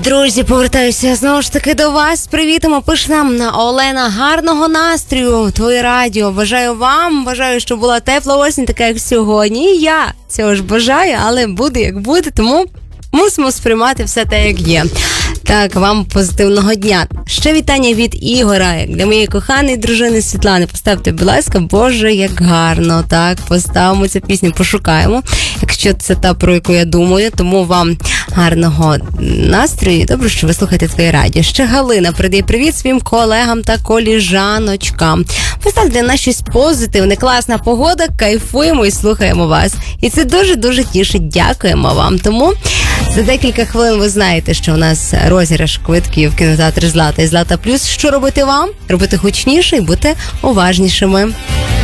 Друзі, повертаюся знову ж таки до вас. Привітимо, пише нам Олена. Гарного настрою, твоє радіо. Бажаю вам, бажаю, щоб була тепла осінь, така як сьогодні. І я цього ж бажаю, але буде як буде, тому мусимо сприймати все те, як є. Так, вам позитивного дня. Ще вітання від Ігора, як для моєї коханої дружини Світлани. Поставте, будь ласка, Боже, як гарно. Так, поставимо цю пісню, пошукаємо, якщо це та, про яку я думаю. Тому вам гарного настрою. Добре, що ви слухаєте твоє радіо. Ще Галина передає привіт своїм колегам та коліжаночкам. Поставте на щось позитивне, класна погода, кайфуємо і слухаємо вас. І це дуже-дуже тішить. Дякуємо вам. Тому за декілька хвилин ви знаєте, що у нас розіграш квитків в кінотеатр «Злата» і «Злата Плюс». Що робити вам? Робити гучніше і бути уважнішими.